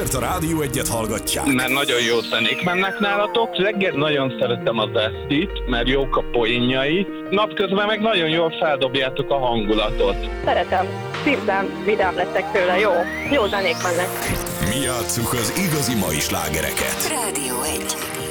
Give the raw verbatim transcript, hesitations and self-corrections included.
Miért a Rádió Egyet hallgatják? Mert nagyon jó zenék mennek nálatok. Reggel nagyon szeretem az Esztit, mert jók a poénjai. Napközben meg nagyon jól feldobjátok a hangulatot. Szeretem. Szívem, vidám lettek tőle, jó. Jó zenék mennek. Mi játsszuk az igazi mai slágereket. Rádió egy.